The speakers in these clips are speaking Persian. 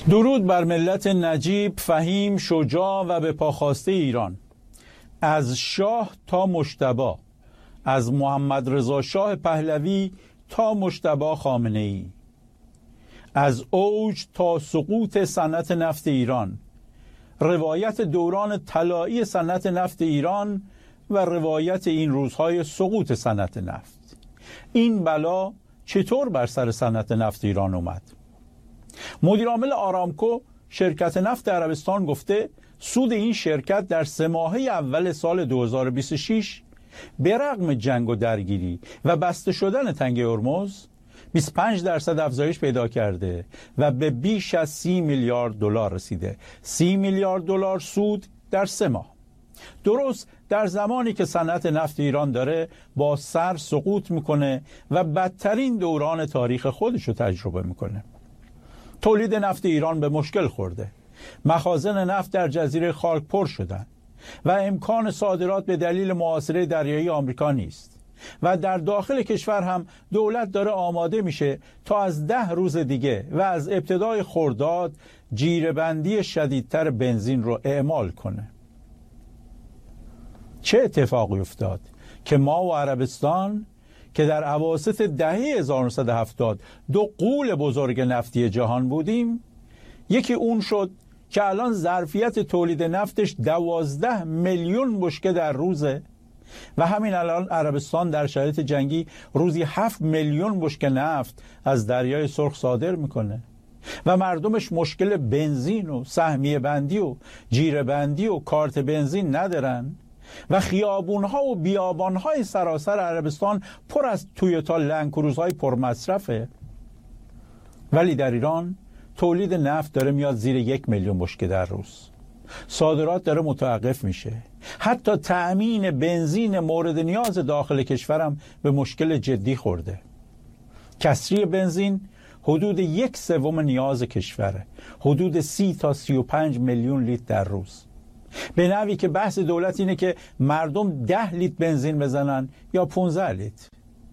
درود بر ملت نجیب، فهیم، شجاع و به پاخواسته ایران. از شاه تا مجتبی، از محمد رضا شاه پهلوی تا مجتبی خامنه ای، از اوج تا سقوط صنعت نفت ایران، روایت دوران طلایی صنعت نفت ایران و روایت این روزهای سقوط صنعت نفت. این بلا چطور بر سر صنعت نفت ایران اومد؟ مدیر عامل آرامکو شرکت نفت عربستان گفته سود این شرکت در 3 ماهه اول سال 2026 به رغم جنگ و درگیری و بسته شدن تنگه هرمز 25% افزایش پیدا کرده و به بیش از 30 میلیارد دلار رسیده. 30 میلیارد دلار سود در 3 ماه. درست در زمانی که صنعت نفت ایران داره با سر سقوط میکنه و بدترین دوران تاریخ خودش رو تجربه میکنه. تولید نفت ایران به مشکل خورده. مخازن نفت در جزیره خاک پر شدن و امکان صادرات به دلیل محاصره دریایی آمریکا نیست و در داخل کشور هم دولت داره آماده میشه تا از 10 روز دیگه و از ابتدای خرداد جیره‌بندی شدیدتر بنزین رو اعمال کنه. چه اتفاقی افتاد که ما و عربستان که در اواسط دهه 1970 2 غول بزرگ نفتی جهان بودیم، یکی اون شد که الان ظرفیت تولید نفتش 12 میلیون بشکه در روزه و همین الان عربستان در شرایط جنگی روزی 7 میلیون بشکه نفت از دریای سرخ صادر میکنه و مردمش مشکل بنزین و سهمیه بندی و جیره بندی و کارت بنزین ندارن و خیابونها و بیابانهای سراسر عربستان پر از تویوتا لندکروزهای پرمصرفه. ولی در ایران تولید نفت داره میاد زیر 1 میلیون بشکه در روز. صادرات داره متوقف میشه. حتی تأمین بنزین مورد نیاز داخل کشورم به مشکل جدی خورده. کسری بنزین حدود 1/3 نیاز کشوره. حدود 30 تا 35 میلیون لیتر در روز. به نوعی که بحث دولت اینه که مردم 10 لیتر بنزین بزنن یا 15 لیتر.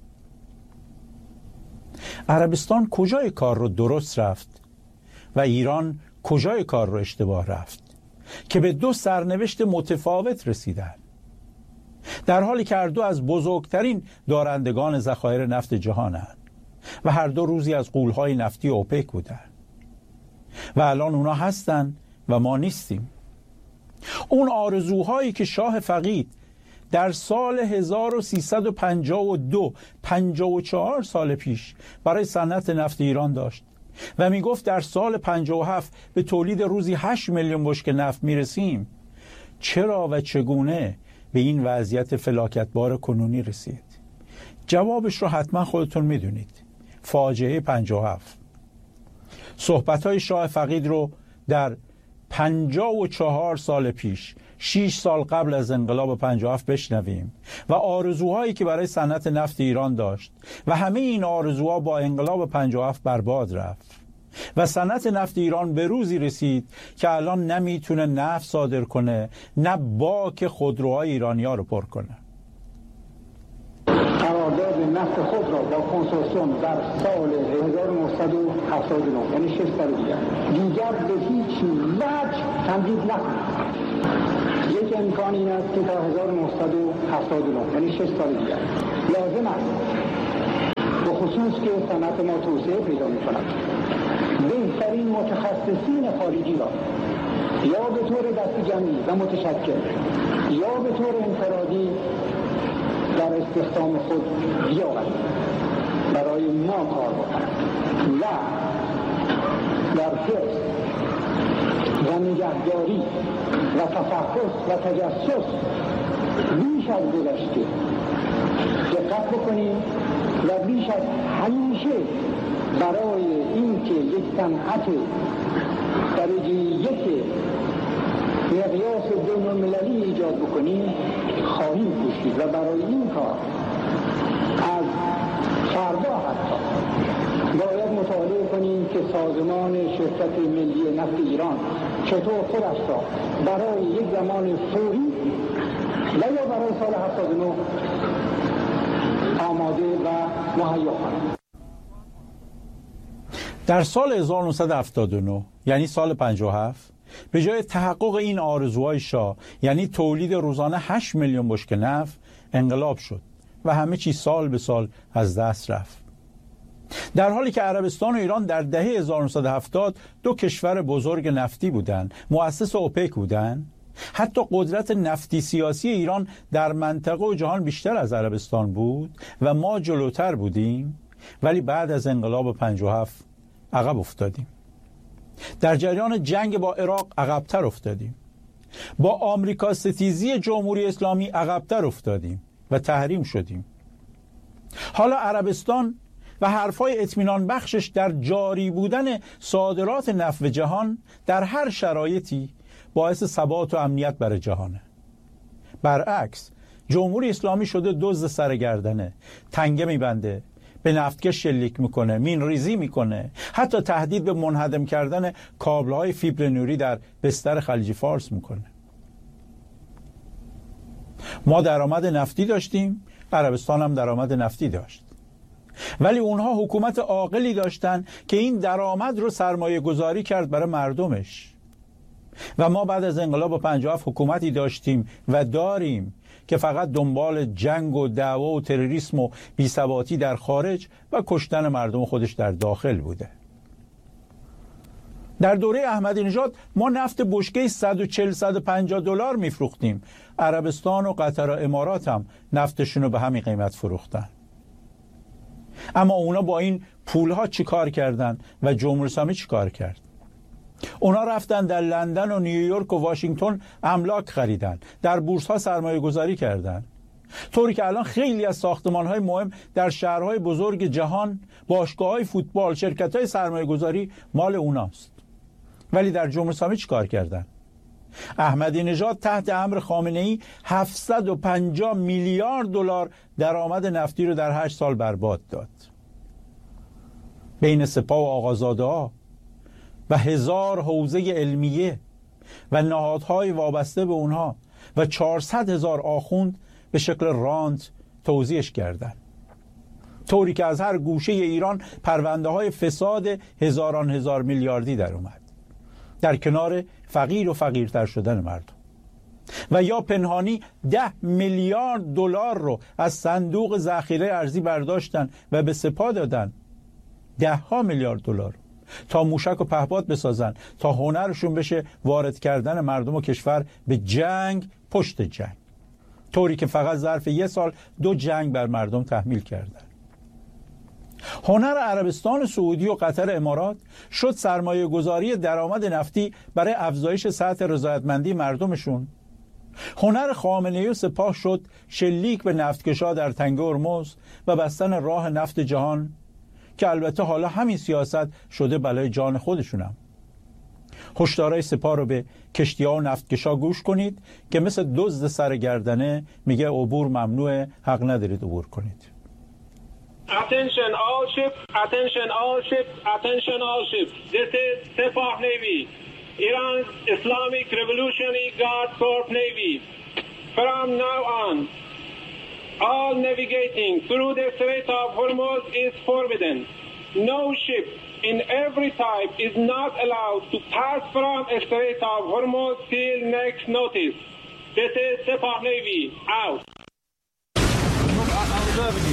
عربستان کجای کار رو درست رفت و ایران کجای کار رو اشتباه رفت که به 2 سرنوشت متفاوت رسیدن، در حالی که هر دو از بزرگترین دارندگان ذخایر نفت جهانند و هر دو روزی از غول‌های نفتی اوپک بودن و الان اونا هستن و ما نیستیم. اون آرزوهایی که شاه فقید در سال 1352 54 سال پیش برای صنعت نفت ایران داشت و میگفت در سال 57 به تولید روزی 8 میلیون بشکه نفت میرسیم، چرا و چگونه به این وضعیت فلاکتبار کنونی رسید؟ جوابش رو حتما خودتون میدونید. فاجعه 57. صحبت‌های شاه فقید رو در 54 سال پیش، 6 سال قبل از انقلاب 57 بشنویم و آرزوهایی که برای صنعت نفت ایران داشت و همه این آرزوها با انقلاب 57 برباد رفت و صنعت نفت ایران به روزی رسید که الان نمیتونه نفت صادر کنه، نه باک خودروهای ایرانی‌ها رو پر کنه. قرارداد نفت خود را با کنسورسیوم در سال 1979 یعنی 6 سال دیگر به هیچ وجه تمدید نکنید. یک امکان این است که تا 1979 یعنی 6 سال دیگر لازم است به خصوص که صنعت ما توسعه پیدا می‌کند بهترین متخصصین خارجی را یا به طور دست جمعی و متشکل یا به طور انفرادی در استخدام خود بیاورید، برای ما کار بکنند و در حفظ و نگهداری و تفحص و تجسس بیش از گذشته دقت بکنیم و بیش از همیشه برای اینکه یک صنعت درجه 1 مقیاس بین‌المللی ایجاد بکنیم خواهیم کوشید و برای این کار از فردا حتی باید مطالعه کنیم که سازمان شرکت ملی نفت ایران چطور خودش را برای یک زمان فوری و یا برای سال 79 آماده و مهیا کند. در سال 1979 یعنی سال 57 به جای تحقق این آرزوهای شاه، یعنی تولید روزانه 8 میلیون بشکه نفت، انقلاب شد و همه چیز سال به سال از دست رفت. در حالی که عربستان و ایران در دهه 1970 دو کشور بزرگ نفتی بودند، مؤسس اوپک بودند، حتی قدرت نفتی سیاسی ایران در منطقه و جهان بیشتر از عربستان بود و ما جلوتر بودیم، ولی بعد از انقلاب 57 عقب افتادیم. در جریان جنگ با عراق عقبتر افتادیم. با آمریکا ستیزی جمهوری اسلامی عقبتر افتادیم و تحریم شدیم. حالا عربستان و حرفای اطمینان بخشش در جاری بودن صادرات نفت جهان در هر شرایطی باعث ثبات و امنیت برای جهانه. برعکس، جمهوری اسلامی شده دزد سرگردنه، تنگه میبنده، به نفتکش شلیک میکنه، مین ریزی میکنه، حتی تهدید به منهدم کردن کابل‌های فیبر نوری در بستر خلیج فارس میکنه. ما درآمد نفتی داشتیم، عربستان هم درآمد نفتی داشت، ولی اونها حکومت عاقلی داشتن که این درآمد رو سرمایه گذاری کرد برای مردمش. و ما بعد از انقلاب 57 حکومتی داشتیم و داریم که فقط دنبال جنگ و دعوا و تروریسم و بی‌ثباتی در خارج و کشتن مردم خودش در داخل بوده. در دوره احمدی نژاد ما نفت بشکه 140-150 دلار میفروختیم. عربستان و قطر و امارات هم نفتشون رو به همین قیمت فروختن. اما اونا با این پولها چی کار کردن و جمهوری اسلامی چی کار کرد؟ اونا رفتن در لندن و نیویورک و واشنگتن املاک خریدن، در بورس ها سرمایه گذاری کردن، طوری که الان خیلی از ساختمان های مهم در شهرهای بزرگ جهان، باشگاه های فوتبال، شرکت های سرمایه گذاری مال اوناست. ولی در جمهوری اسلامی چی کار کردن؟ احمدی نژاد تحت امر خامنه‌ای 750 میلیارد دلار درآمد نفتی رو در 8 سال برباد داد. بین سپاه و آقازاده‌ها و 1000 حوزه علمیه و نهادهای وابسته به اونها و 400,000 آخوند به شکل رانت توزیعش کردند، طوری که از هر گوشه ایران پرونده های فساد هزاران هزار میلیاردی در اومد، در کنار فقیر و فقیرتر شدن مردم. و یا پنهانی 10 میلیارد دلار رو از صندوق ذخیره ارزی برداشتن و به سپاه دادن، 10 میلیارد دلار، تا موشک و پهپاد بسازن، تا هنرشون بشه وارد کردن مردم و کشور به جنگ پشت جنگ، طوری که فقط ظرف 1 سال 2 جنگ بر مردم تحمیل کردن. هنر عربستان سعودی و قطر امارات شد سرمایه گذاری درآمد نفتی برای افزایش سطح رضایتمندی مردمشون. هنر خامنه‌ای و سپاه شد شلیک به نفتکشا در تنگه هرمز و بستن راه نفت جهان، که البته حالا همین سیاست شده بلای جان خودشونم. هشدارهای سپاه رو به کشتی‌ها و نفتکشا گوش کنید که مثل دزد سرگردنه میگه عبور ممنوعه، حق ندارید عبور کنید. Attention all ships, attention all ships, attention all ships. This is Sepah Navy, Iran's Islamic Revolutionary Guard Corps Navy. From now on, all navigating through the Strait of Hormuz is forbidden. No ship in every type is not allowed to pass from the Strait of Hormuz till next notice. This is Sepah Navy, out.